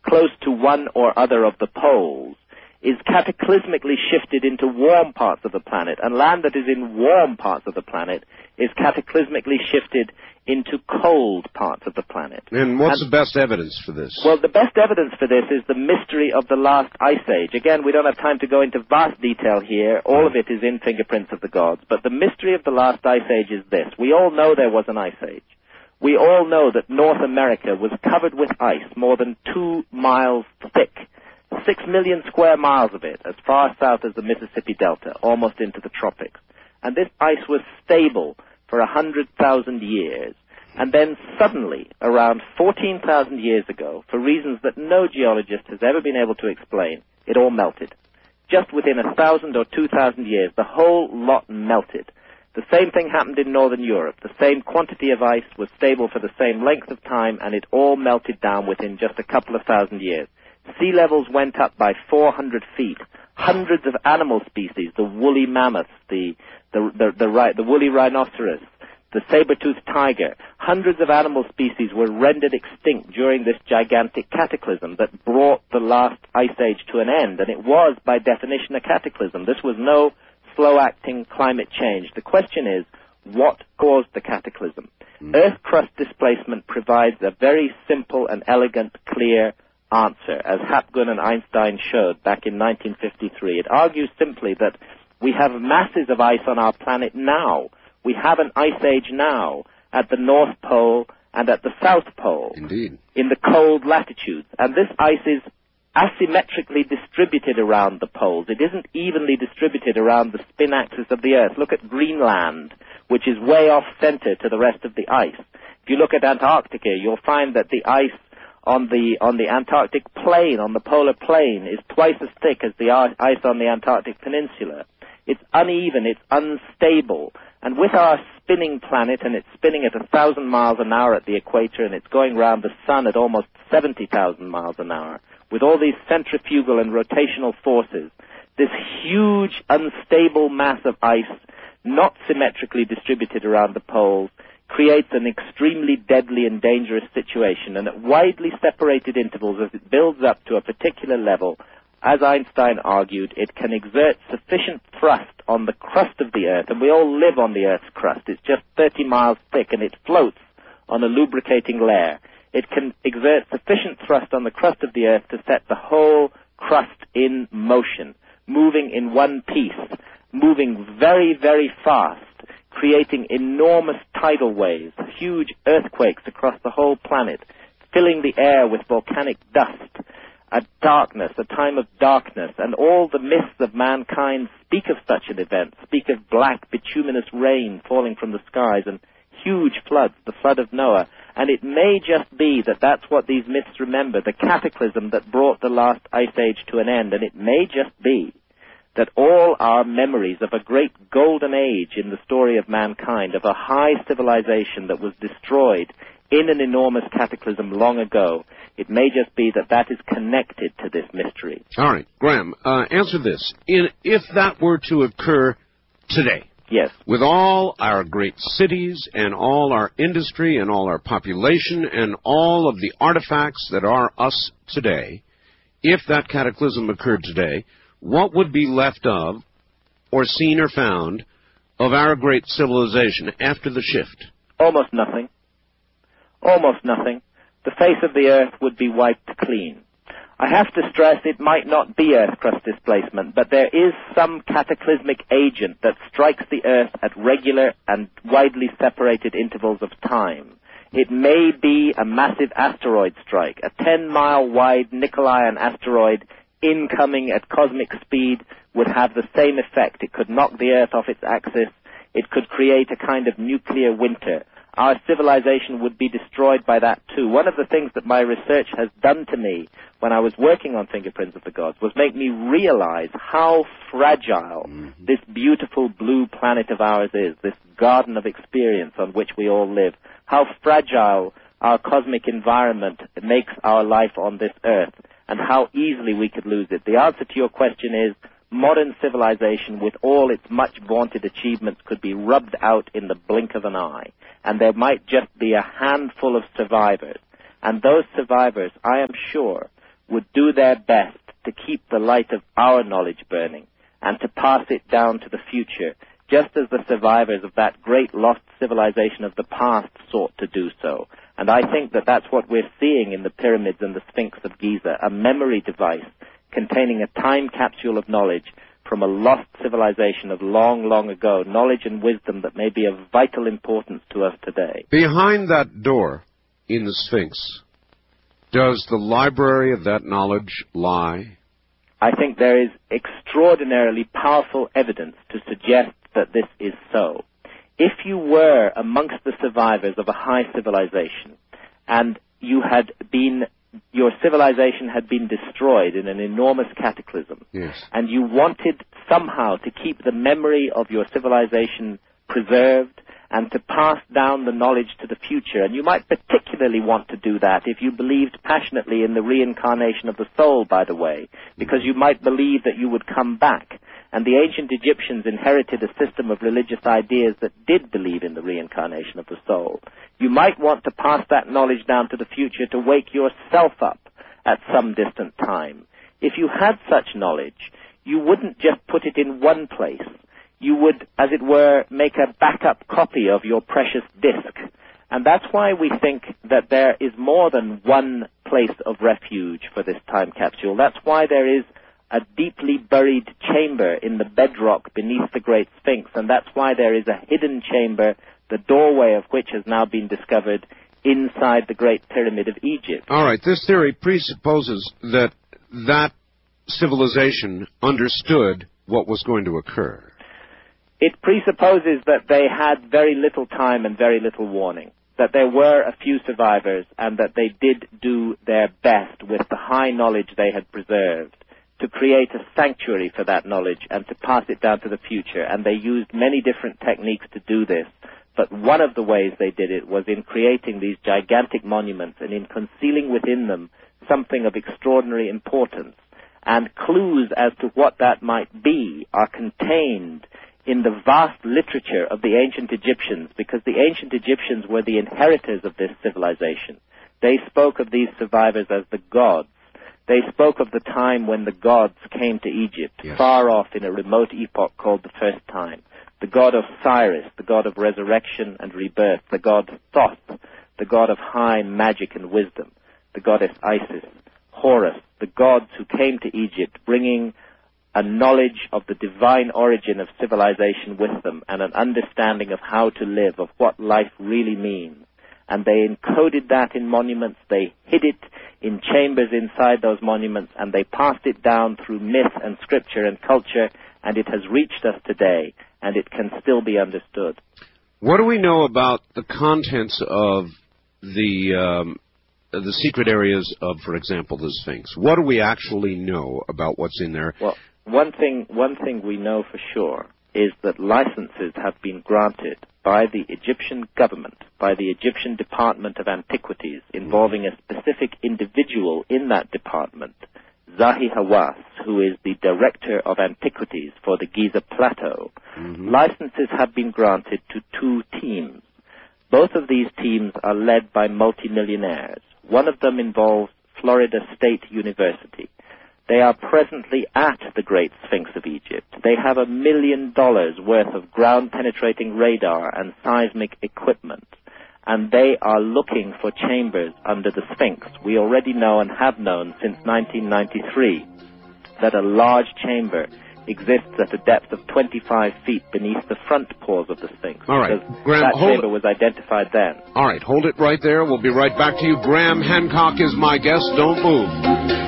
close to one or other of the poles is cataclysmically shifted into warm parts of the planet, and land that is in warm parts of the planet is cataclysmically shifted into cold parts of the planet. And what's the best evidence for this? Well, the best evidence for this is the mystery of the last ice age. Again, we don't have time to go into vast detail here. All of it is in Fingerprints of the Gods. But the mystery of the last ice age is this. We all know there was an ice age. We all know that North America was covered with ice, more than 2 miles thick. 6 million square miles of it, as far south as the Mississippi Delta, almost into the tropics. And this ice was stable for 100,000 years. And then suddenly, around 14,000 years ago, for reasons that no geologist has ever been able to explain, it all melted. Just within 1,000 or 2,000 years, the whole lot melted. The same thing happened in Northern Europe. The same quantity of ice was stable for the same length of time, and it all melted down within just a couple of thousand years. Sea levels went up by 400 feet. Hundreds of animal species, the woolly mammoth, the woolly rhinoceros, the saber-toothed tiger, hundreds of animal species were rendered extinct during this gigantic cataclysm that brought the last ice age to an end. And it was, by definition, a cataclysm. This was no slow-acting climate change. The question is, what caused the cataclysm? Earth crust displacement provides a very simple and elegant, clear answer, as Hapgood and Einstein showed back in 1953. It argues simply that we have masses of ice on our planet now. We have an ice age now at the North Pole and at the South Pole. Indeed. In the cold latitudes. And this ice is asymmetrically distributed around the poles. It isn't evenly distributed around the spin axis of the Earth. Look at Greenland, which is way off center to the rest of the ice. If you look at Antarctica, you'll find that the ice on the Antarctic plain, on the polar plain, is twice as thick as the ice on the Antarctic Peninsula. It's uneven, it's unstable. And with our spinning planet, and it's spinning at 1,000 miles an hour at the equator, and it's going around the sun at almost 70,000 miles an hour, with all these centrifugal and rotational forces, this huge, unstable mass of ice, not symmetrically distributed around the poles, creates an extremely deadly and dangerous situation. And at widely separated intervals, as it builds up to a particular level, as Einstein argued, it can exert sufficient thrust on the crust of the Earth, and we all live on the Earth's crust. It's just 30 miles thick, and it floats on a lubricating layer. It can exert sufficient thrust on the crust of the Earth to set the whole crust in motion, moving in one piece, moving very, very fast, creating enormous tidal waves, huge earthquakes across the whole planet, filling the air with volcanic dust, a darkness, a time of darkness, and all the myths of mankind speak of such an event, speak of black bituminous rain falling from the skies and huge floods, the flood of Noah. And it may just be that that's what these myths remember, the cataclysm that brought the last ice age to an end. And it may just be that all our memories of a great golden age in the story of mankind, of a high civilization that was destroyed in an enormous cataclysm long ago, it may just be that that is connected to this mystery. All right. Graham, answer this. If that were to occur today, yes, with all our great cities and all our industry and all our population and all of the artifacts that are us today, if that cataclysm occurred today, what would be left of, or seen or found, of our great civilization after the shift? Almost nothing. Almost nothing. The face of the Earth would be wiped clean. I have to stress it might not be Earth crust displacement, but there is some cataclysmic agent that strikes the Earth at regular and widely separated intervals of time. It may be a massive asteroid strike, a 10-mile wide Nicolaian asteroid incoming at cosmic speed would have the same effect. It could knock the Earth off its axis. It could create a kind of nuclear winter. Our civilization would be destroyed by that too. One of the things that my research has done to me when I was working on Fingerprints of the Gods was make me realize how fragile this beautiful blue planet of ours is, this garden of experience on which we all live, how fragile our cosmic environment makes our life on this earth, and how easily we could lose it. The answer to your question is modern civilization, with all its much vaunted achievements, could be rubbed out in the blink of an eye. And there might just be a handful of survivors. And those survivors, I am sure, would do their best to keep the light of our knowledge burning and to pass it down to the future, just as the survivors of that great lost civilization of the past sought to do so. And I think that that's what we're seeing in the pyramids and the Sphinx of Giza, a memory device containing a time capsule of knowledge from a lost civilization of long, long ago, knowledge and wisdom that may be of vital importance to us today. Behind that door in the Sphinx, does the library of that knowledge lie? I think there is extraordinarily powerful evidence to suggest that this is so. If you were amongst the survivors of a high civilization and your civilization had been destroyed in an enormous cataclysm, yes, and you wanted somehow to keep the memory of your civilization preserved and to pass down the knowledge to the future, and you might particularly want to do that if you believed passionately in the reincarnation of the soul, by the way, because you might believe that you would come back. And the ancient Egyptians inherited a system of religious ideas that did believe in the reincarnation of the soul. You might want to pass that knowledge down to the future to wake yourself up at some distant time. If you had such knowledge, you wouldn't just put it in one place. You would, as it were, make a backup copy of your precious disk. And that's why we think that there is more than one place of refuge for this time capsule. That's why there is a deeply buried chamber in the bedrock beneath the Great Sphinx, and that's why there is a hidden chamber, the doorway of which has now been discovered inside the Great Pyramid of Egypt. All right, this theory presupposes that that civilization understood what was going to occur. It presupposes that they had very little time and very little warning, that there were a few survivors, and that they did do their best with the high knowledge they had preserved to create a sanctuary for that knowledge and to pass it down to the future. And they used many different techniques to do this, but one of the ways they did it was in creating these gigantic monuments and in concealing within them something of extraordinary importance. And clues as to what that might be are contained in the vast literature of the ancient Egyptians, because the ancient Egyptians were the inheritors of this civilization. They spoke of these survivors as the gods. They spoke of the time when the gods came to Egypt, yes, far off in a remote epoch called the first time. The god of Cyrus, the god of resurrection and rebirth, the god Thoth, the god of high magic and wisdom, the goddess Isis, Horus, the gods who came to Egypt bringing a knowledge of the divine origin of civilization with them and an understanding of how to live, of what life really means. And they encoded that in monuments, they hid it in chambers inside those monuments, and they passed it down through myth and scripture and culture, and it has reached us today, and it can still be understood. What do we know about the contents of the secret areas of, for example, the Sphinx? What do we actually know about what's in there? Well, one thing we know for sure is that licenses have been granted by the Egyptian government, by the Egyptian Department of Antiquities, involving a specific individual in that department, Zahi Hawass, who is the Director of Antiquities for the Giza Plateau. Mm-hmm. Licenses have been granted to 2 teams. Both of these teams are led by multimillionaires. One of them involves Florida State University. They are presently at the Great Sphinx of Egypt. They have $1 million worth of ground-penetrating radar and seismic equipment, and they are looking for chambers under the Sphinx. We already know and have known since 1993 that a large chamber exists at a depth of 25 feet beneath the front paws of the Sphinx. All right, Graham, that chamber was identified then. All right, hold it right there. We'll be right back to you. Graham Hancock is my guest. Don't move.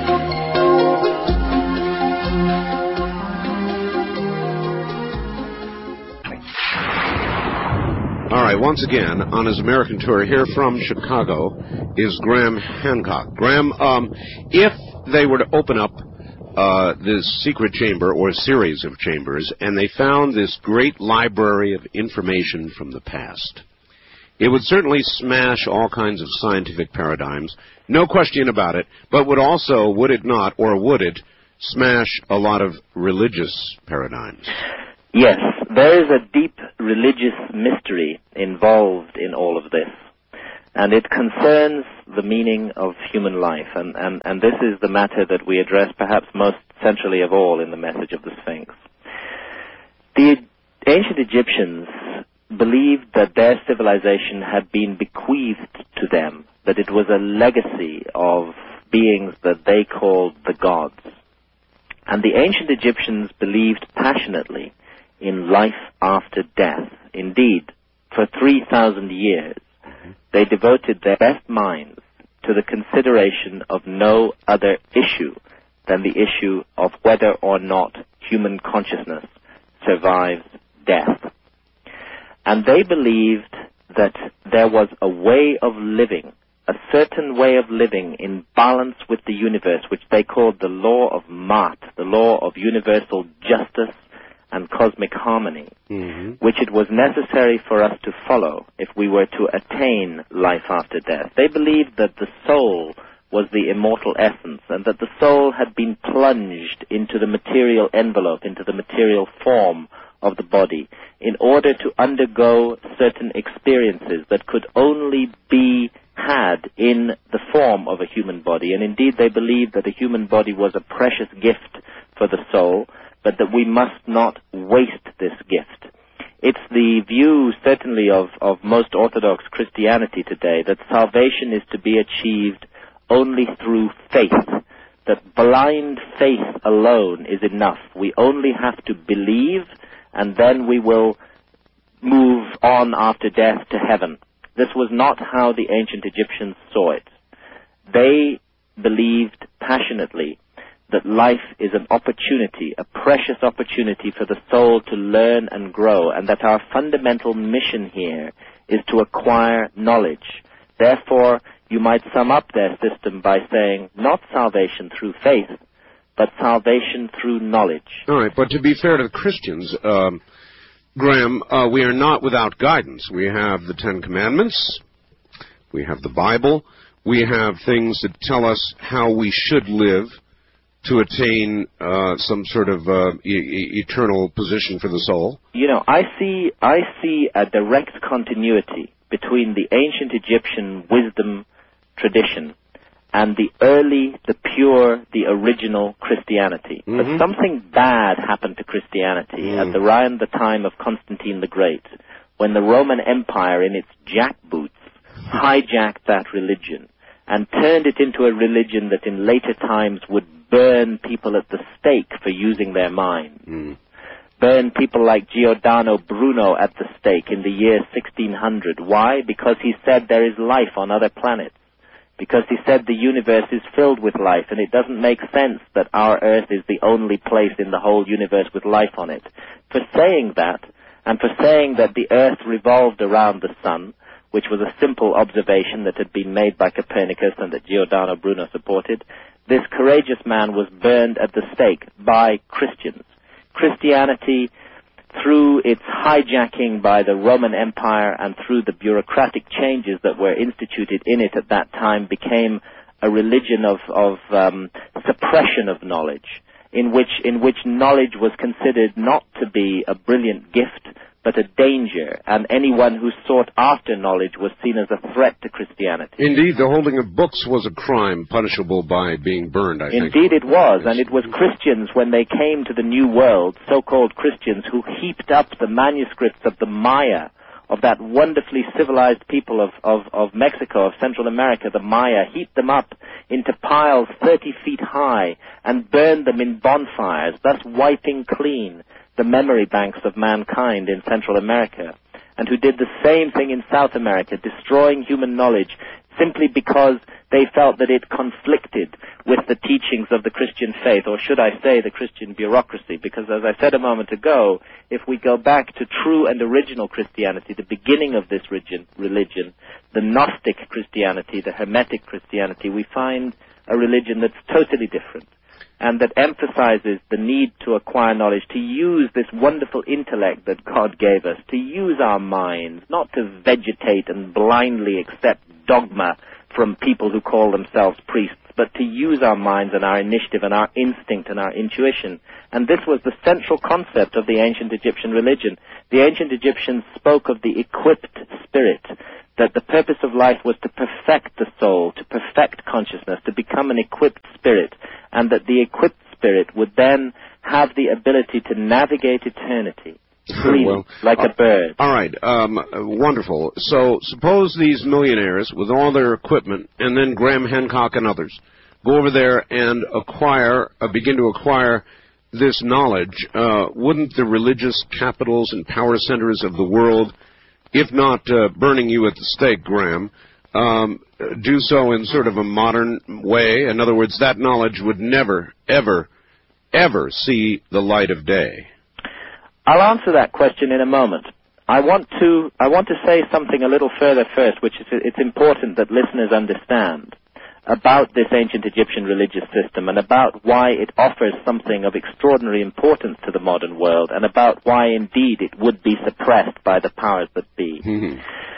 All right, once again, on his American tour here from Chicago is Graham Hancock. Graham, if they were to open up this secret chamber or series of chambers and they found this great library of information from the past, it would certainly smash all kinds of scientific paradigms, no question about it, but would it not, or would it, smash a lot of religious paradigms? Yes, there is a deep religious mystery involved in all of this. And it concerns the meaning of human life, and this is the matter that we address perhaps most centrally of all in the message of the Sphinx. The ancient Egyptians believed that their civilization had been bequeathed to them, that it was a legacy of beings that they called the gods. And the ancient Egyptians believed passionately in life after death. Indeed, for 3,000 years, they devoted their best minds to the consideration of no other issue than the issue of whether or not human consciousness survives death. And they believed that there was a way of living, a certain way of living in balance with the universe, which they called the law of Ma'at, the law of universal justice and cosmic harmony, which it was necessary for us to follow if we were to attain life after death. They believed that the soul was the immortal essence, and that the soul had been plunged into the material envelope, into the material form of the body, in order to undergo certain experiences that could only be had in the form of a human body. And indeed, they believed that a human body was a precious gift for the soul, but that we must not waste this gift. It's the view, certainly, of most Orthodox Christianity today, that salvation is to be achieved only through faith, that blind faith alone is enough. We only have to believe, and then we will move on after death to heaven. This was not how the ancient Egyptians saw it. They believed passionately that life is an opportunity, a precious opportunity for the soul to learn and grow, and that our fundamental mission here is to acquire knowledge. Therefore, you might sum up their system by saying, not salvation through faith, but salvation through knowledge. All right, but to be fair to the Christians, Graham, we are not without guidance. We have the Ten Commandments, we have the Bible, we have things that tell us how we should live to attain some sort of eternal position for the soul. You know, I see a direct continuity between the ancient Egyptian wisdom tradition and the early, the pure, the original Christianity. But something bad happened to Christianity at around the time of Constantine the Great, when the Roman Empire, in its jackboots, hijacked that religion and turned it into a religion that in later times would burn people at the stake for using their minds. Burn people like Giordano Bruno at the stake in the year 1600. Why? Because he said there is life on other planets. Because he said the universe is filled with life, and it doesn't make sense that our Earth is the only place in the whole universe with life on it. For saying that, and for saying that the Earth revolved around the sun, which was a simple observation that had been made by Copernicus and that Giordano Bruno supported, this courageous man was burned at the stake by Christians. Christianity, through its hijacking by the Roman Empire and through the bureaucratic changes that were instituted in it at that time, became a religion of suppression of knowledge, in which knowledge was considered not to be a brilliant gift, but a danger, and anyone who sought after knowledge was seen as a threat to Christianity. Indeed, the holding of books was a crime punishable by being burned, I think. Indeed it was, and it was Christians, when they came to the New World, so-called Christians, who heaped up the manuscripts of the Maya, of that wonderfully civilized people of Mexico, of Central America, the Maya, heaped them up into piles 30 feet high and burned them in bonfires, thus wiping clean the memory banks of mankind in Central America, and who did the same thing in South America, destroying human knowledge simply because they felt that it conflicted with the teachings of the Christian faith, or should I say the Christian bureaucracy, because as I said a moment ago, if we go back to true and original Christianity, the beginning of this religion, the Gnostic Christianity, the Hermetic Christianity, we find a religion that's totally different, and that emphasizes the need to acquire knowledge, to use this wonderful intellect that God gave us, to use our minds, not to vegetate and blindly accept dogma from people who call themselves priests, but to use our minds and our initiative and our instinct and our intuition. And this was the central concept of the ancient Egyptian religion. The ancient Egyptians spoke of the equipped spirit, that the purpose of life was to perfect the soul, to perfect consciousness, to become an equipped spirit, and that the equipped spirit would then have the ability to navigate eternity freely, like a bird. All right, wonderful. So suppose these millionaires, with all their equipment, and then Graham Hancock and others, go over there and begin to acquire this knowledge. Wouldn't the religious capitals and power centers of the world, if not burning you at the stake, Graham, do so in sort of a modern way? In other words, that knowledge would never, ever, ever see the light of day. I'll answer that question in a moment. I want to say something a little further first, which is it's important that listeners understand about this ancient Egyptian religious system and about why it offers something of extraordinary importance to the modern world and about why indeed it would be suppressed by the powers that be. Mm-hmm.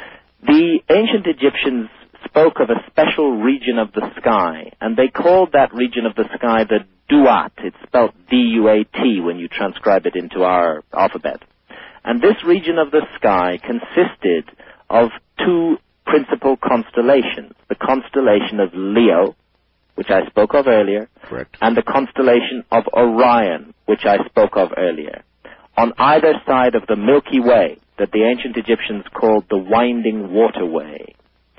The ancient Egyptians spoke of a special region of the sky, and they called that region of the sky the Duat. It's spelled D-U-A-T when you transcribe it into our alphabet. And this region of the sky consisted of two principal constellations, the constellation of Leo, which I spoke of earlier, correct, and the constellation of Orion, which I spoke of earlier, on either side of the Milky Way that the ancient Egyptians called the Winding Waterway.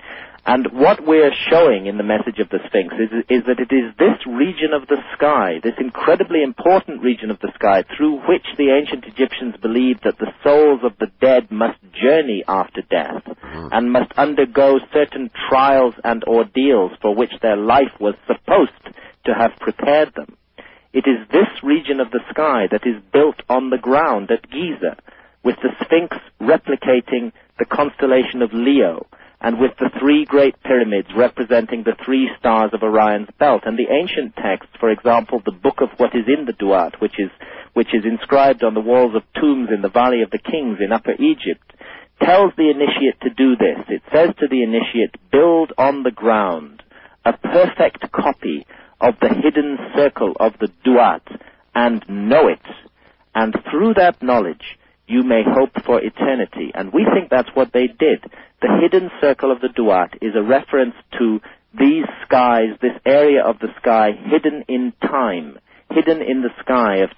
And what we're showing in the message of the Sphinx is that it is this region of the sky, this incredibly important region of the sky, through which the ancient Egyptians believed that the souls of the dead must journey after death and must undergo certain trials and ordeals for which their life was supposed to have prepared them. It is this region of the sky that is built on the ground at Giza, with the Sphinx replicating the constellation of Leo, and with the three great pyramids representing the three stars of Orion's belt. And the ancient texts, for example, the Book of What is in the Duat, which is inscribed on the walls of tombs in the Valley of the Kings in Upper Egypt, tells the initiate to do this. It says to the initiate, build on the ground a perfect copy of the hidden circle of the Duat and know it. And through that knowledge, you may hope for eternity. And we think that's what they did. The hidden circle of the Duat is a reference to these skies, this area of the sky hidden in time, hidden in the sky of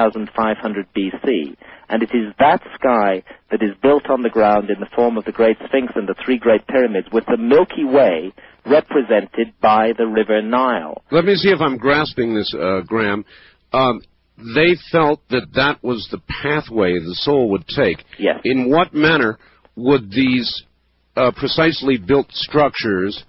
10,500 BC. And it is that sky that is built on the ground in the form of the Great Sphinx and the three great pyramids, with the Milky Way represented by the River Nile. Let me see if I'm grasping this, Graham. They felt that was the pathway the soul would take. Yes. In what manner would these precisely built structures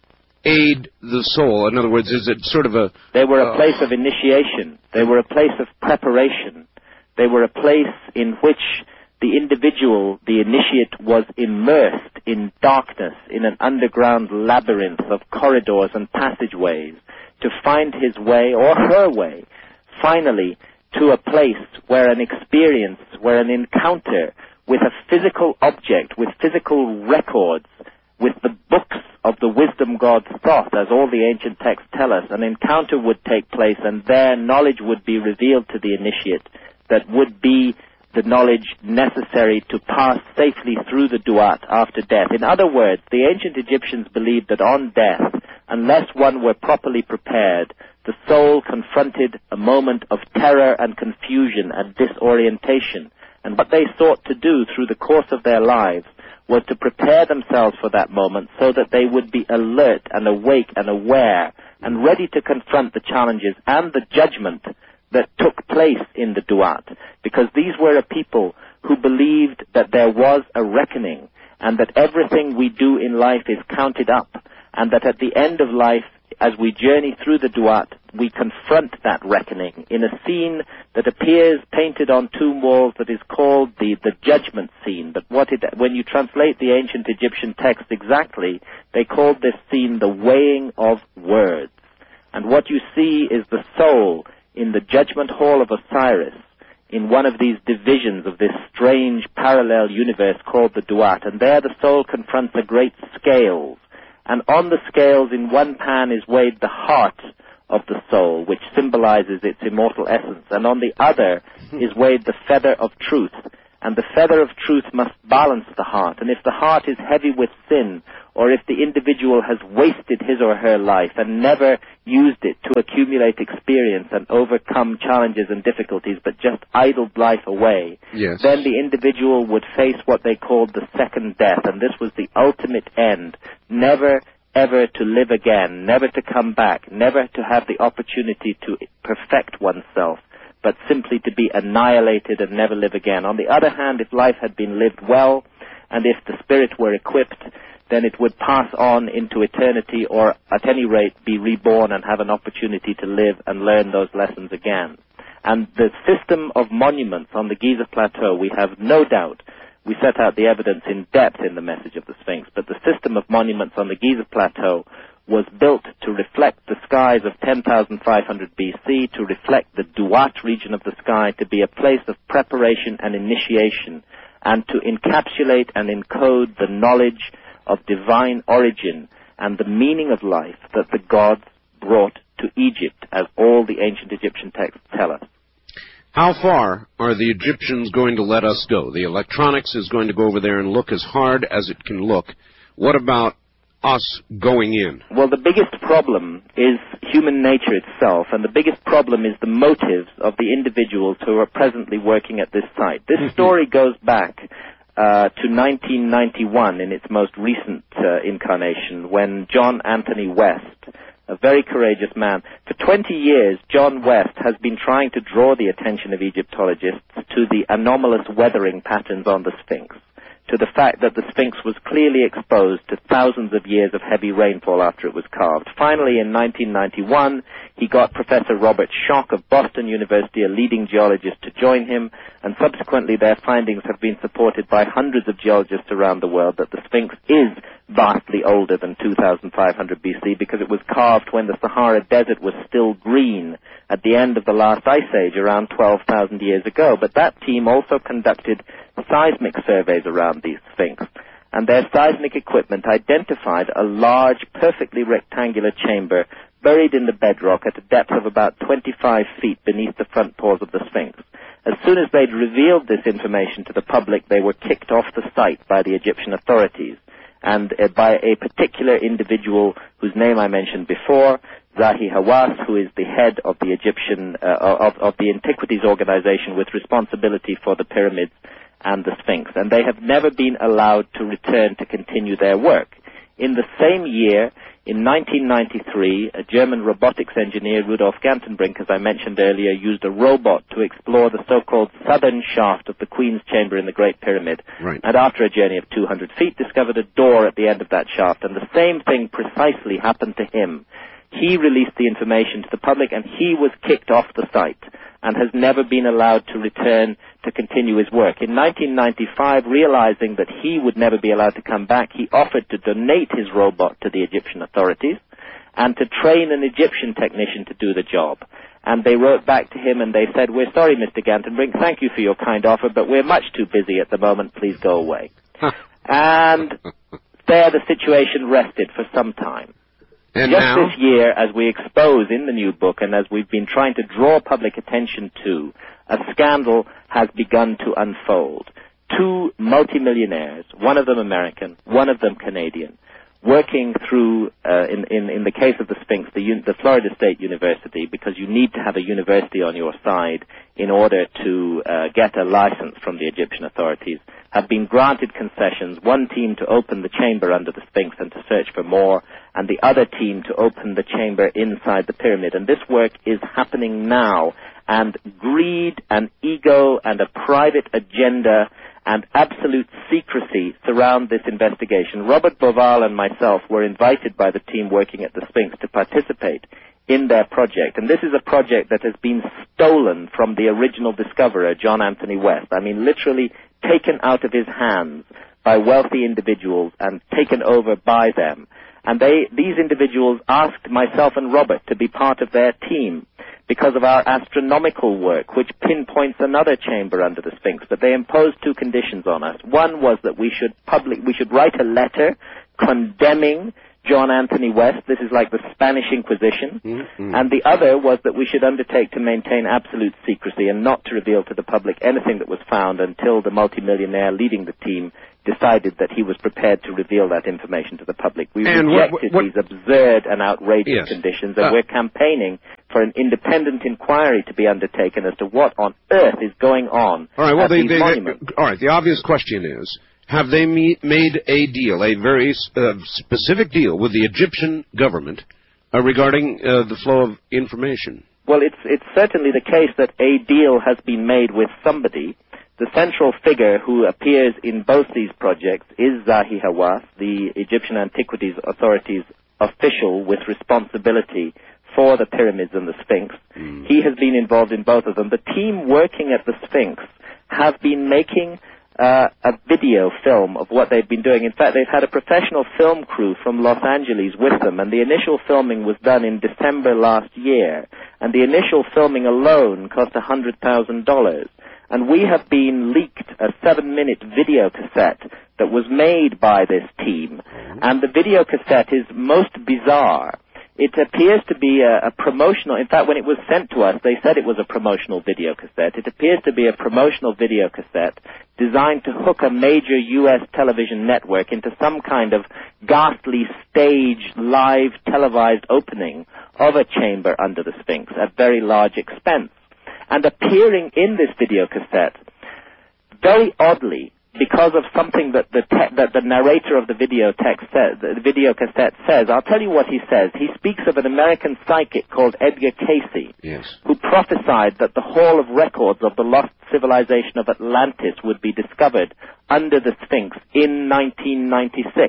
aid the soul? In other words, is it sort of a... They were a place of initiation. They were a place of preparation. They were a place in which the individual, the initiate, was immersed in darkness, in an underground labyrinth of corridors and passageways, to find his way, or her way, finally, to a place where an experience, where an encounter with a physical object, with physical records, with the books of the wisdom God's thought, as all the ancient texts tell us, an encounter would take place, and there knowledge would be revealed to the initiate that would be the knowledge necessary to pass safely through the Duat after death. In other words, the ancient Egyptians believed that on death, unless one were properly prepared, the soul confronted a moment of terror and confusion and disorientation. And what they sought to do through the course of their lives was to prepare themselves for that moment so that they would be alert and awake and aware and ready to confront the challenges and the judgment that took place in the Duat. Because these were a people who believed that there was a reckoning and that everything we do in life is counted up, and that at the end of life, as we journey through the Duat, we confront that reckoning in a scene that appears painted on tomb walls that is called the judgment scene. But when you translate the ancient Egyptian text exactly, they called this scene the weighing of words. And what you see is the soul in the judgment hall of Osiris, in one of these divisions of this strange parallel universe called the Duat. And there the soul confronts a great scales. And on the scales, in one pan is weighed the heart of the soul, which symbolizes its immortal essence. And on the other is weighed the feather of truth. And the feather of truth must balance the heart. And if the heart is heavy with sin, or if the individual has wasted his or her life and never used it to accumulate experience and overcome challenges and difficulties, but just idled life away, yes, then the individual would face what they called the second death, and this was the ultimate end. Never, ever to live again, never to come back, never to have the opportunity to perfect oneself, but simply to be annihilated and never live again. On the other hand, if life had been lived well, and if the spirit were equipped, then it would pass on into eternity, or at any rate be reborn and have an opportunity to live and learn those lessons again. And the system of monuments on the Giza Plateau, we have no doubt, we set out the evidence in depth in the Message of the Sphinx, but the system of monuments on the Giza Plateau was built to reflect the skies of 10,500 BC, to reflect the Duat region of the sky, to be a place of preparation and initiation, and to encapsulate and encode the knowledge of divine origin and the meaning of life that the gods brought to Egypt, as all the ancient Egyptian texts tell us. How far are the Egyptians going to let us go? The electronics is going to go over there and look as hard as it can look. What about us going in? Well, the biggest problem is human nature itself, and the biggest problem is the motives of the individuals who are presently working at this site. This story goes back to 1991 in its most recent incarnation, when John Anthony West, a very courageous man, for 20 years, John West has been trying to draw the attention of Egyptologists to the anomalous weathering patterns on the Sphinx, to the fact that the Sphinx was clearly exposed to thousands of years of heavy rainfall after it was carved. Finally, in 1991, he got Professor Robert Schoch of Boston University, a leading geologist, to join him, and subsequently their findings have been supported by hundreds of geologists around the world that the Sphinx is vastly older than 2,500 BC because it was carved when the Sahara Desert was still green at the end of the last ice age around 12,000 years ago. But that team also conducted seismic surveys around the Sphinx, and their seismic equipment identified a large, perfectly rectangular chamber buried in the bedrock at a depth of about 25 feet beneath the front paws of the Sphinx. As soon as they'd revealed this information to the public, they were kicked off the site by the Egyptian authorities, and by a particular individual whose name I mentioned before, Zahi Hawass, who is the head of the Egyptian, of the Antiquities Organization with responsibility for the pyramids and the Sphinx, and they have never been allowed to return to continue their work. In the same year, in 1993, a German robotics engineer, Rudolf Gantenbrink, as I mentioned earlier, used a robot to explore the so-called southern shaft of the Queen's Chamber in the Great Pyramid, right, and after a journey of 200 feet, discovered a door at the end of that shaft, and the same thing precisely happened to him. He released the information to the public, and he was kicked off the site and has never been allowed to return to continue his work. In 1995, realizing that he would never be allowed to come back, he offered to donate his robot to the Egyptian authorities and to train an Egyptian technician to do the job. And they wrote back to him and they said, "We're sorry, Mr. Gantenbrink, thank you for your kind offer, but we're much too busy at the moment, please go away." And there the situation rested for some time. And just now? This year, as we expose in the new book and as we've been trying to draw public attention to, a scandal has begun to unfold. Two multimillionaires, one of them American, one of them Canadian, working through, in the case of the Sphinx, the Florida State University, because you need to have a university on your side in order to get a license from the Egyptian authorities, have been granted concessions, one team to open the chamber under the Sphinx and to search for more, and the other team to open the chamber inside the pyramid. And this work is happening now, and greed and ego and a private agenda and absolute secrecy surround this investigation. Robert Boval and myself were invited by the team working at the Sphinx to participate in their project. And this is a project that has been stolen from the original discoverer, John Anthony West. I mean, literally taken out of his hands by wealthy individuals and taken over by them. And these individuals asked myself and Robert to be part of their team because of our astronomical work, which pinpoints another chamber under the Sphinx. But they imposed two conditions on us. One was that we should write a letter condemning John Anthony West. This is like the Spanish Inquisition. Mm-hmm. And the other was that we should undertake to maintain absolute secrecy and not to reveal to the public anything that was found until the multimillionaire leading the team decided that he was prepared to reveal that information to the public. We rejected these absurd and outrageous conditions, and we're campaigning for an independent inquiry to be undertaken as to what on earth is going on at these monuments. All right, the obvious question is, have they made a deal, a very specific deal with the Egyptian government regarding the flow of information? Well, it's certainly the case that a deal has been made with somebody. The central figure who appears in both these projects is Zahi Hawass, the Egyptian Antiquities Authority's official with responsibility for the pyramids and the Sphinx. He has been involved in both of them. The team working at the Sphinx have been making a video film of what they've been doing. In fact, they've had a professional film crew from Los Angeles with them, and the initial filming was done in December last year, and the initial filming alone cost $100,000. And we have been leaked a 7-minute video cassette that was made by this team, and the video cassette is most bizarre. It appears to be a promotional, in fact, when it was sent to us, they said it was a promotional video cassette. It appears to be a promotional video cassette designed to hook a major U.S. television network into some kind of ghastly stage, live, televised opening of a chamber under the Sphinx at very large expense. And appearing in this video cassette, very oddly, because of something that the narrator of the video cassette says. I'll tell you what he says. He speaks of an American psychic called Edgar Cayce, who prophesied that the Hall of Records of the lost civilization of Atlantis would be discovered under the Sphinx in 1996.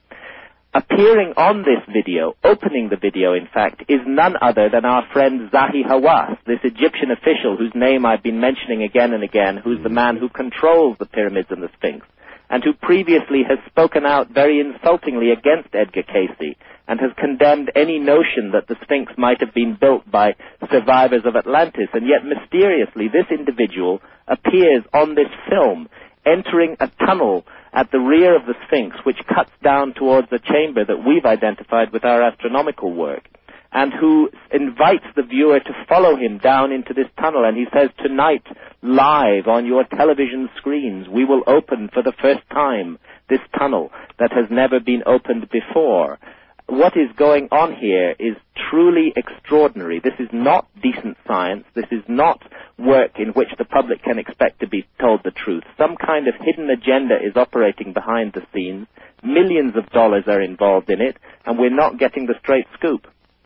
Appearing on this video, opening the video, in fact, is none other than our friend Zahi Hawass, this Egyptian official whose name I've been mentioning again and again, who's the man who controls the pyramids and the Sphinx, and who previously has spoken out very insultingly against Edgar Cayce, and has condemned any notion that the Sphinx might have been built by survivors of Atlantis. And yet, mysteriously, this individual appears on this film, entering a tunnel at the rear of the Sphinx, which cuts down towards the chamber that we've identified with our astronomical work, and who invites the viewer to follow him down into this tunnel. And he says, tonight, live on your television screens, we will open for the first time this tunnel that has never been opened before. What is going on here is truly extraordinary. This is not decent science. This is not work in which the public can expect to be told the truth. Some kind of hidden agenda is operating behind the scenes. Millions of dollars are involved in it, and we're not getting the straight scoop.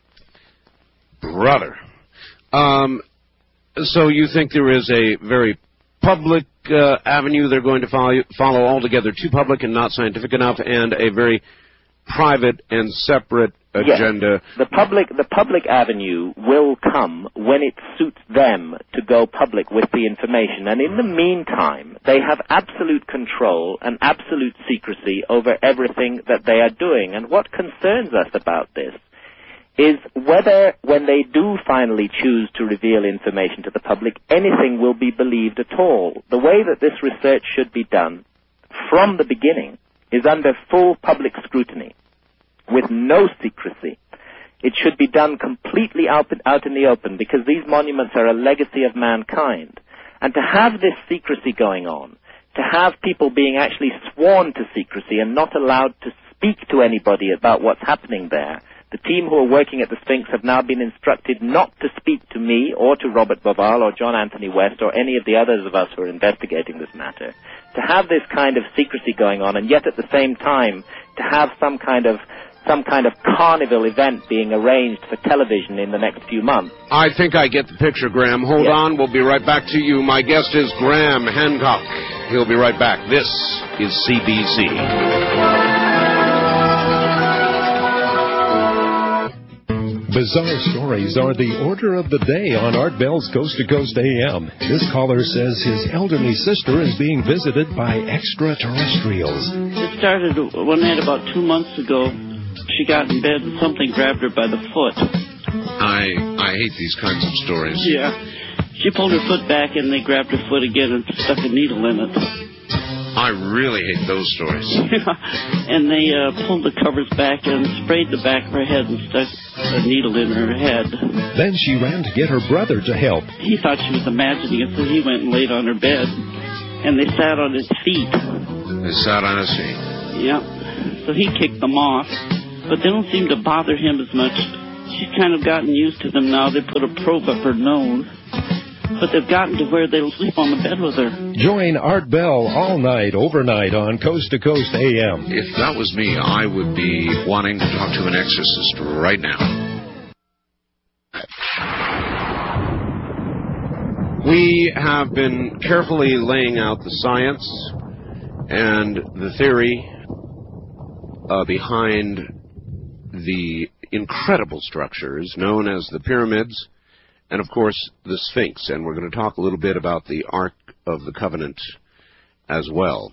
Brother. So you think there is a very public avenue they're going to follow altogether, too public and not scientific enough, and a very private and separate agenda? Yes. The public avenue will come when it suits them to go public with the information. And in the meantime, they have absolute control and absolute secrecy over everything that they are doing. And what concerns us about this is whether, when they do finally choose to reveal information to the public, anything will be believed at all. The way that this research should be done from the beginning is under full public scrutiny, with no secrecy. It should be done completely out in the open, because these monuments are a legacy of mankind. And to have this secrecy going on, to have people being actually sworn to secrecy and not allowed to speak to anybody about what's happening there, the team who are working at the Sphinx have now been instructed not to speak to me or to Robert Bauval or John Anthony West or any of the others of us who are investigating this matter. To have this kind of secrecy going on, and yet at the same time to have some kind of carnival event being arranged for television in the next few months. I think I get the picture, Graham. Hold on. We'll be right back to you. My guest is Graham Hancock. He'll be right back. This is CBC. Bizarre stories are the order of the day on Art Bell's Coast to Coast AM. This caller says his elderly sister is being visited by extraterrestrials. It started one night about 2 months ago. She got in bed and something grabbed her by the foot. I hate these kinds of stories. Yeah. She pulled her foot back and they grabbed her foot again and stuck a needle in it. I really hate those stories. And they pulled the covers back and sprayed the back of her head and stuck a needle in her head. Then she ran to get her brother to help. He thought she was imagining it, so he went and laid on her bed. And they sat on his feet. They sat on his feet. Yeah. So he kicked them off. But they don't seem to bother him as much. She's kind of gotten used to them now. They put a probe up her nose. But they've gotten to where they'll sleep on the bed with her. Join Art Bell all night, overnight on Coast to Coast AM. If that was me, I would be wanting to talk to an exorcist right now. We have been carefully laying out the science and the theory behind the incredible structures known as the pyramids and, of course, the Sphinx. And we're going to talk a little bit about the Ark of the Covenant as well.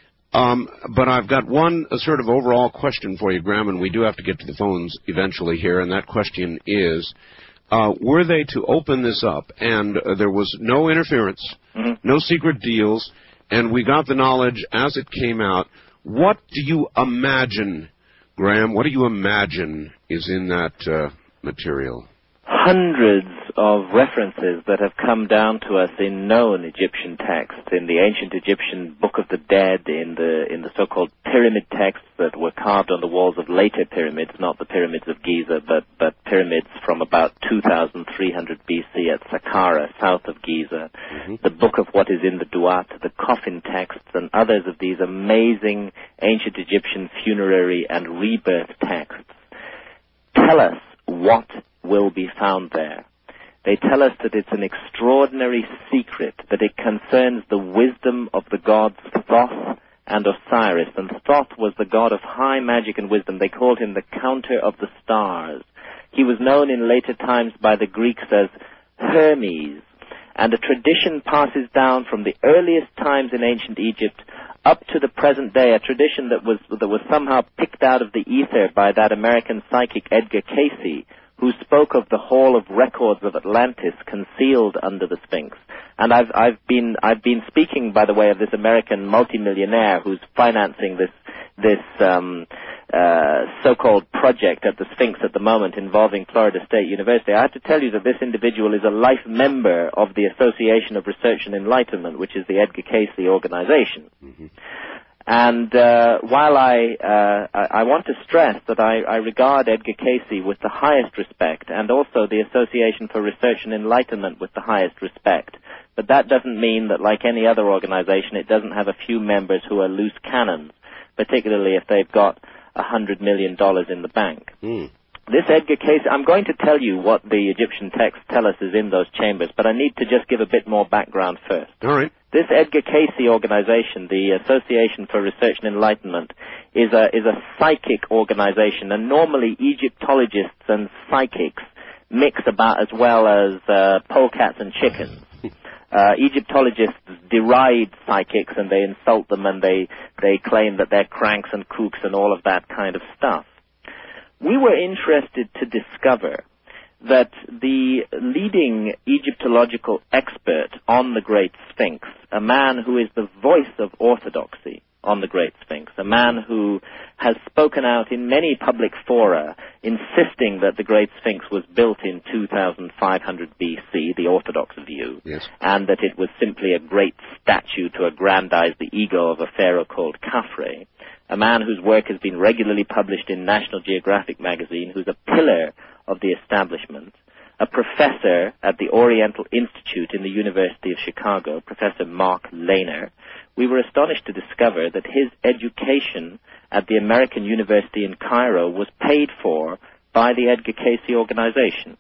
But I've got one sort of overall question for you, Graham, and we do have to get to the phones eventually here, and that question is, were they to open this up and there was no interference, no secret deals, and we got the knowledge as it came out, what do you imagine, Graham, what do you imagine is in that material? Hundreds of references that have come down to us in known Egyptian texts, in the ancient Egyptian Book of the Dead, in the so-called pyramid texts that were carved on the walls of later pyramids, not the pyramids of Giza, but pyramids from about 2300 BC at Saqqara, south of Giza, the Book of what is in the Duat, the coffin texts, and others of these amazing ancient Egyptian funerary and rebirth texts tell us what will be found there. They tell us that it's an extraordinary secret, that it concerns the wisdom of the gods Thoth and Osiris. And Thoth was the god of high magic and wisdom. They called him the counter of the stars. He was known in later times by the Greeks as Hermes. And a tradition passes down from the earliest times in ancient Egypt up to the present day, a tradition that was somehow picked out of the ether by that American psychic Edgar Cayce, who spoke of the Hall of Records of Atlantis concealed under the Sphinx. And I've been speaking, by the way, of this American multimillionaire who's financing this so-called project at the Sphinx at the moment involving Florida State University. I have to tell you that this individual is a life member of the Association of Research and Enlightenment, which is the Edgar Cayce organization. And while I want to stress that I regard Edgar Cayce with the highest respect, and also the Association for Research and Enlightenment with the highest respect, but that doesn't mean that, like any other organization, it doesn't have a few members who are loose cannons, particularly if they've got $100 million in the bank. This Edgar Cayce, I'm going to tell you what the Egyptian texts tell us is in those chambers, but I need to just give a bit more background first. All right. This Edgar Cayce organization, the Association for Research and Enlightenment, is a psychic organization, and normally Egyptologists and psychics mix about as well as polecats and chickens. Egyptologists deride psychics and they insult them and they claim that they're cranks and kooks and all of that kind of stuff. We were interested to discover that the leading Egyptological expert on the Great Sphinx, a man who is the voice of orthodoxy on the Great Sphinx, a man who has spoken out in many public fora insisting that the Great Sphinx was built in 2500 BC, the orthodox view, and that it was simply a great statue to aggrandize the ego of a pharaoh called Khafre, a man whose work has been regularly published in National Geographic magazine, who's a pillar of the establishment, a professor at the Oriental Institute in the University of Chicago, Professor Mark Lehner. We were astonished to discover that his education at the American University in Cairo was paid for by the Edgar Cayce organization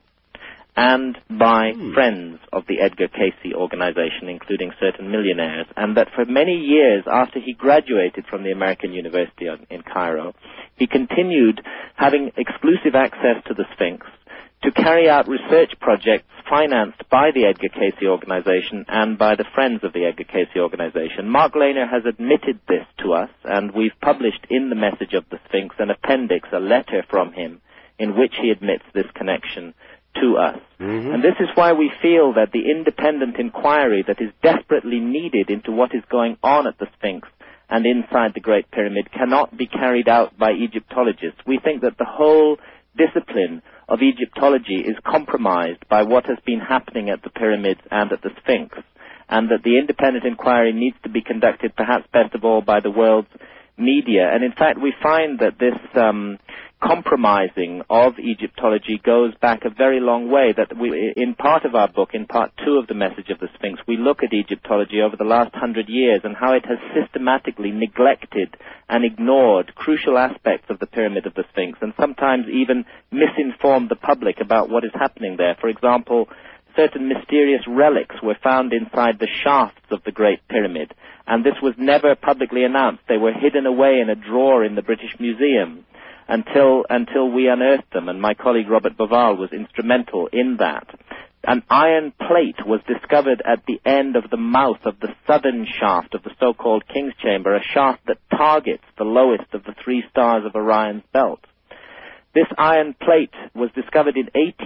and by friends of the Edgar Cayce organization, including certain millionaires, and that for many years after he graduated from the American University in Cairo, he continued having exclusive access to the Sphinx to carry out research projects financed by the Edgar Cayce organization and by the friends of the Edgar Cayce organization. Mark Lehner has admitted this to us, and we've published in the Message of the Sphinx an appendix, a letter from him, in which he admits this connection to us. And this is why we feel that the independent inquiry that is desperately needed into what is going on at the Sphinx and inside the Great Pyramid cannot be carried out by Egyptologists. We think that the whole discipline of Egyptology is compromised by what has been happening at the pyramids and at the Sphinx, and that the independent inquiry needs to be conducted, perhaps best of all, by the world's media. And in fact, we find that this compromising of Egyptology goes back a very long way. That we, in part of our book, in part 2 of the Message of the Sphinx, we look at Egyptology over the last 100 years and how it has systematically neglected and ignored crucial aspects of the Pyramid of the Sphinx, and sometimes even misinformed the public about what is happening there. For example, certain mysterious relics were found inside the shafts of the Great Pyramid, and this was never publicly announced. They were hidden away in a drawer in the British Museum until we unearthed them, and my colleague Robert Boval was instrumental in that. An iron plate was discovered at the end of the mouth of the southern shaft of the so-called King's Chamber, a shaft that targets the lowest of the 3 stars of Orion's belt. This iron plate was discovered in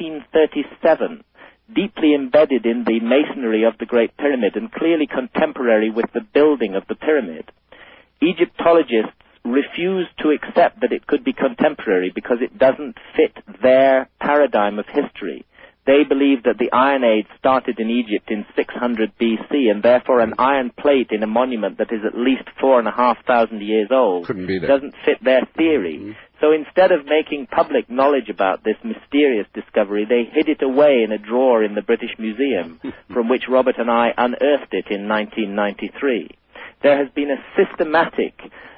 1837, deeply embedded in the masonry of the Great Pyramid and clearly contemporary with the building of the pyramid. Egyptologists refuse to accept that it could be contemporary because it doesn't fit their paradigm of history. They believe that the Iron Age started in Egypt in 600 BC, and therefore an iron plate in a monument that is at least 4,500 years old doesn't fit their theory. Mm-hmm. So instead of making public knowledge about this mysterious discovery, they hid it away in a drawer in the British Museum, from which Robert and I unearthed it in 1993. There has been a systematic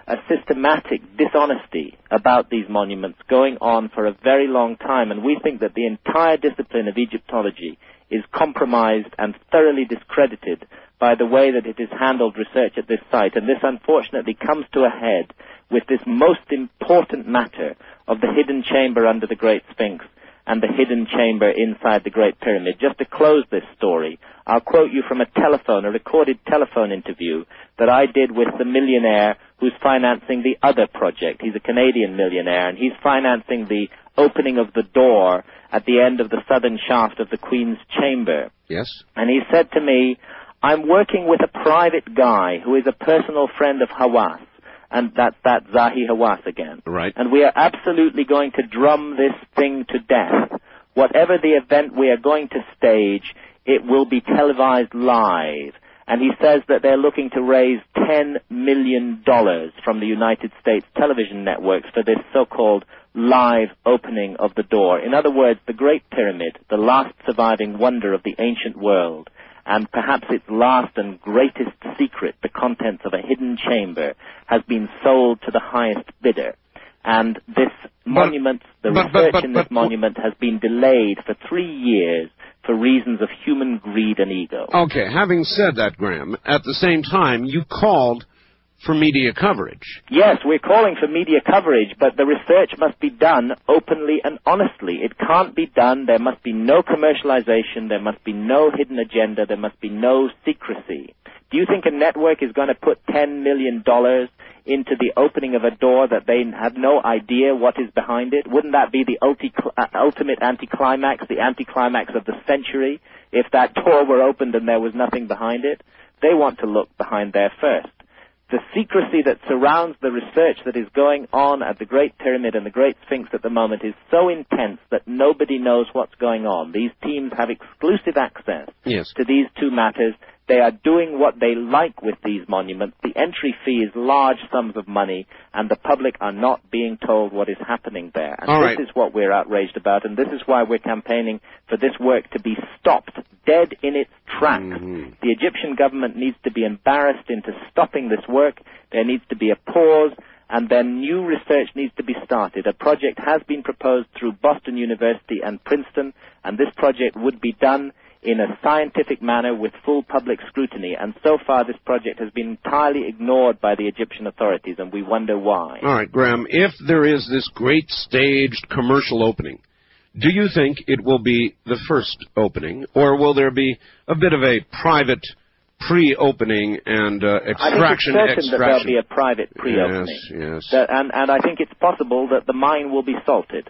dishonesty about these monuments going on for a very long time, and we think that the entire discipline of Egyptology is compromised and thoroughly discredited by the way that it has handled research at this site. And this unfortunately comes to a head with this most important matter of the hidden chamber under the Great Sphinx and the hidden chamber inside the Great Pyramid. Just to close this story, I'll quote you from a recorded telephone interview that I did with the millionaire who's financing the other project. He's a Canadian millionaire, and he's financing the opening of the door at the end of the southern shaft of the Queen's Chamber. Yes. And he said to me, I'm working with a private guy who is a personal friend of Hawass, and that's that Zahi Hawass again. Right. And we are absolutely going to drum this thing to death. Whatever the event we are going to stage, it will be televised live. And he says that they're looking to raise $10 million from the United States television networks for this so-called live opening of the door. In other words, the Great Pyramid, the last surviving wonder of the ancient world, and perhaps its last and greatest secret, the contents of a hidden chamber, has been sold to the highest bidder. And this monument, the research in this monument has been delayed for 3 years for reasons of human greed and ego. Okay, having said that, Graham, at the same time, you called for media coverage. Yes, we're calling for media coverage, but the research must be done openly and honestly. It can't be done. There must be no commercialization. There must be no hidden agenda. There must be no secrecy. Do you think a network is going to put $10 million into the opening of a door that they have no idea what is behind it? Wouldn't that be the ultimate anticlimax, the anticlimax of the century, if that door were opened and there was nothing behind it? They want to look behind there first. The secrecy that surrounds the research that is going on at the Great Pyramid and the Great Sphinx at the moment is so intense that nobody knows what's going on. These teams have exclusive access to these two matters. They are doing what they like with these monuments. The entry fee is large sums of money, and the public are not being told what is happening there. And this is what we're outraged about, and this is why we're campaigning for this work to be stopped dead in its tracks. Mm-hmm. The Egyptian government needs to be embarrassed into stopping this work. There needs to be a pause, and then new research needs to be started. A project has been proposed through Boston University and Princeton, and this project would be done in a scientific manner with full public scrutiny. And so far this project has been entirely ignored by the Egyptian authorities, and we wonder why. All right, Graham, if there is this great staged commercial opening, do you think it will be the first opening, or will there be a bit of a private pre-opening and extraction? I think it's certain that there'll be a private pre-opening. Yes. And I think it's possible that the mine will be salted.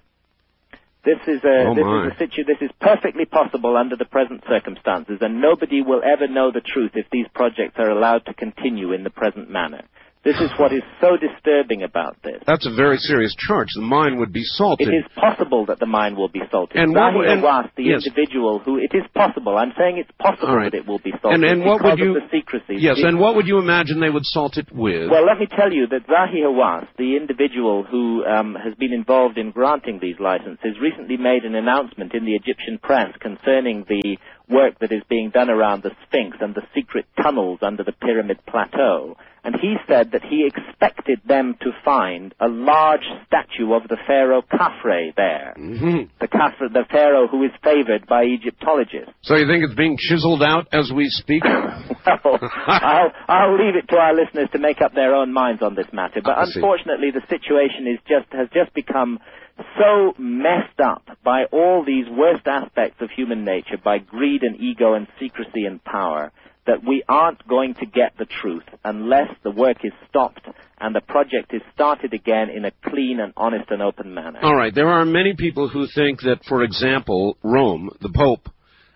This is perfectly possible under the present circumstances, and nobody will ever know the truth if these projects are allowed to continue in the present manner. This is what is so disturbing about this. That's a very serious charge. The mine would be salted. It is possible that the mine will be salted. And Zahi Hawass, the yes. individual who, it is possible, I'm saying it's possible right. that it will be salted and what because would you, of the secrecy. Yes, and what would you imagine they would salt it with? Well, let me tell you that Zahi Hawass, the individual who has been involved in granting these licenses, recently made an announcement in the Egyptian press concerning the work that is being done around the Sphinx and the secret tunnels under the Pyramid Plateau. And he said that he expected them to find a large statue of the pharaoh Khafre there. Mm-hmm. The pharaoh who is favored by Egyptologists. So you think it's being chiseled out as we speak? Well, I'll leave it to our listeners to make up their own minds on this matter. But unfortunately, the situation has just become so messed up by all these worst aspects of human nature, by greed and ego and secrecy and power, that we aren't going to get the truth unless the work is stopped and the project is started again in a clean and honest and open manner. All right. There are many people who think that, for example, Rome, the Pope,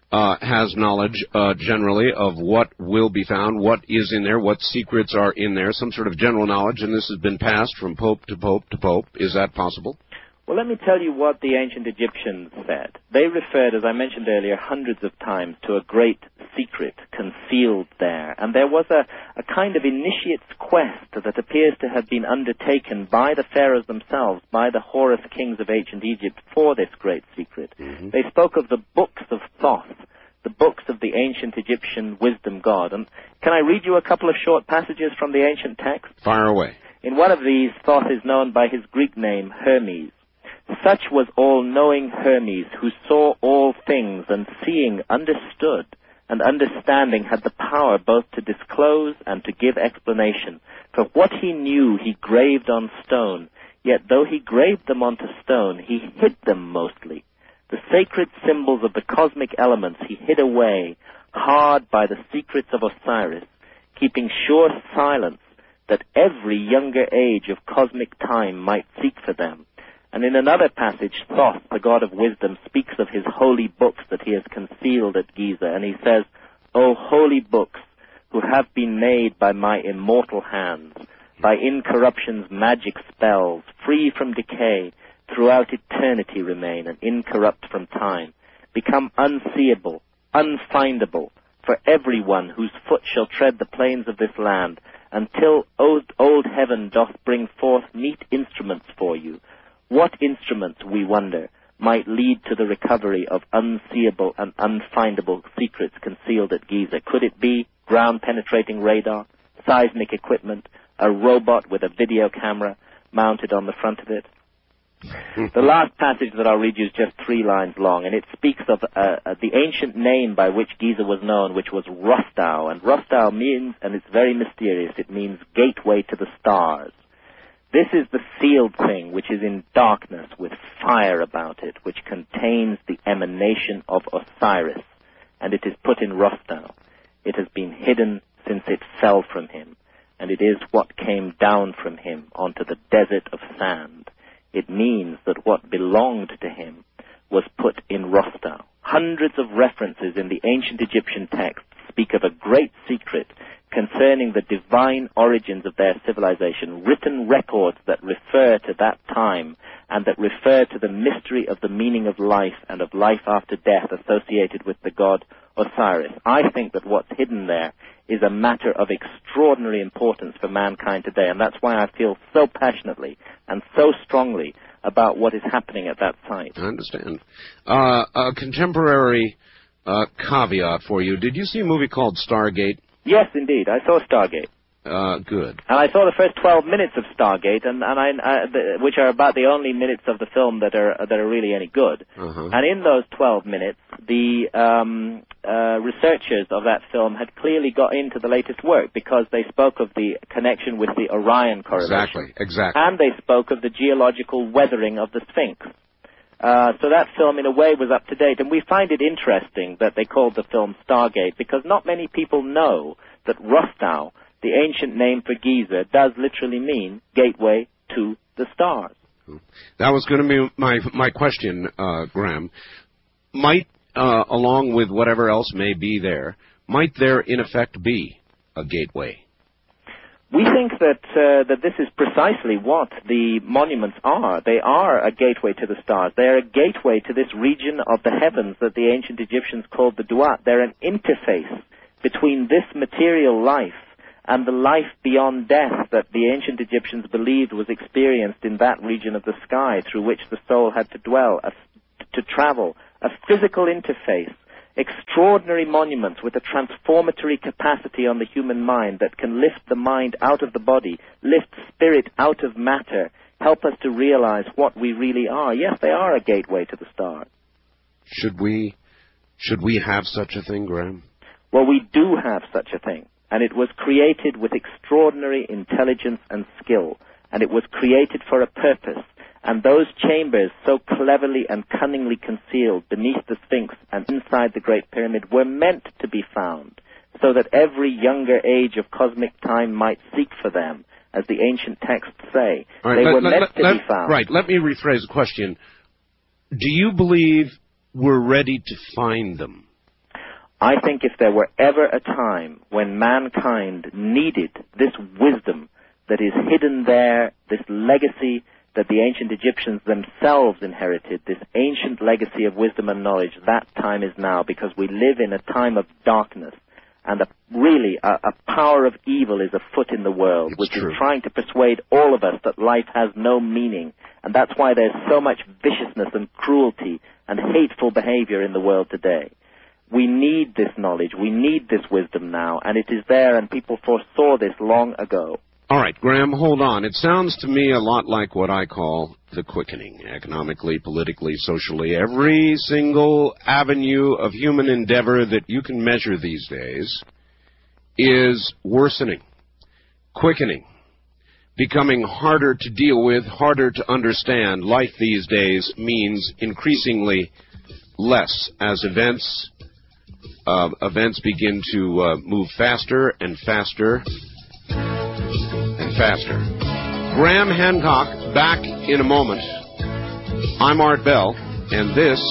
has knowledge generally of what will be found, what is in there, what secrets are in there, some sort of general knowledge, and this has been passed from Pope to Pope to Pope. Is that possible? Well, let me tell you what the ancient Egyptians said. They referred, as I mentioned earlier, hundreds of times to a great secret concealed there. And there was a kind of initiate's quest that appears to have been undertaken by the pharaohs themselves, by the Horus kings of ancient Egypt, for this great secret. Mm-hmm. They spoke of the books of Thoth, the books of the ancient Egyptian wisdom god. And can I read you a couple of short passages from the ancient text? Fire away. In one of these, Thoth is known by his Greek name, Hermes. Such was all-knowing Hermes, who saw all things, and seeing understood, and understanding had the power both to disclose and to give explanation. For what he knew he graved on stone, yet though he graved them onto stone, he hid them mostly. The sacred symbols of the cosmic elements he hid away, hard by the secrets of Osiris, keeping sure silence that every younger age of cosmic time might seek for them. And in another passage, Thoth, the god of wisdom, speaks of his holy books that he has concealed at Giza, and he says, O holy books, who have been made by my immortal hands, by incorruption's magic spells, free from decay, throughout eternity remain, and incorrupt from time, become unseeable, unfindable, for everyone whose foot shall tread the plains of this land, until old heaven doth bring forth meet instruments for you. What instruments, we wonder, might lead to the recovery of unseeable and unfindable secrets concealed at Giza? Could it be ground-penetrating radar, seismic equipment, a robot with a video camera mounted on the front of it? The last passage that I'll read you is just 3 lines long, and it speaks of the ancient name by which Giza was known, which was Rostau. And Rostau means, and it's very mysterious, it means gateway to the stars. This is the sealed thing which is in darkness with fire about it, which contains the emanation of Osiris, and it is put in Rostau. It has been hidden since it fell from him, and it is what came down from him onto the desert of sand. It means that what belonged to him was put in Rostau. Hundreds of references in the ancient Egyptian texts speak of a great secret concerning the divine origins of their civilization, written records that refer to that time and that refer to the mystery of the meaning of life and of life after death associated with the god Osiris. I think that what's hidden there is a matter of extraordinary importance for mankind today, and that's why I feel so passionately and so strongly about what is happening at that site. I understand. A contemporary caveat for you. Did you see a movie called Stargate? Yes, indeed. I saw Stargate. Good. And I saw the first 12 minutes of Stargate, which are about the only minutes of the film that are really any good. Uh-huh. And in those 12 minutes, the researchers of that film had clearly got into the latest work because they spoke of the connection with the Orion correlation. Exactly. And they spoke of the geological weathering of the Sphinx. So that film, in a way, was up to date. And we find it interesting that they called the film Stargate because not many people know that Rostau, the ancient name for Giza, does literally mean gateway to the stars. That was going to be my question, Graham. Might, along with whatever else may be there, might there in effect be a gateway? We think that this is precisely what the monuments are. They are a gateway to the stars. They are a gateway to this region of the heavens that the ancient Egyptians called the Duat. They're an interface between this material life and the life beyond death that the ancient Egyptians believed was experienced in that region of the sky through which the soul had to dwell, to travel. A physical interface. Extraordinary monuments with a transformatory capacity on the human mind that can lift the mind out of the body, lift spirit out of matter, help us to realize what we really are. Yes, they are a gateway to the stars. Should we have such a thing, Graham? Well, we do have such a thing, and it was created with extraordinary intelligence and skill, and it was created for a purpose. And those chambers, so cleverly and cunningly concealed beneath the Sphinx and inside the Great Pyramid, were meant to be found, so that every younger age of cosmic time might seek for them, as the ancient texts say. Right, they were meant to be found. Right, let me rephrase the question. Do you believe we're ready to find them? I think if there were ever a time when mankind needed this wisdom that is hidden there, this legacy that the ancient Egyptians themselves inherited, this ancient legacy of wisdom and knowledge, that time is now, because we live in a time of darkness, and a power of evil is afoot in the world, which is trying to persuade all of us that life has no meaning, and that's why there's so much viciousness and cruelty and hateful behavior in the world today. We need this knowledge, we need this wisdom now, and it is there, and people foresaw this long ago. All right, Graham, hold on. It sounds to me a lot like what I call the quickening, economically, politically, socially. Every single avenue of human endeavor that you can measure these days is worsening, quickening, becoming harder to deal with, harder to understand. Life these days means increasingly less as events begin to move faster and faster and faster. Graham Hancock back in a moment. I'm Art Bell, and this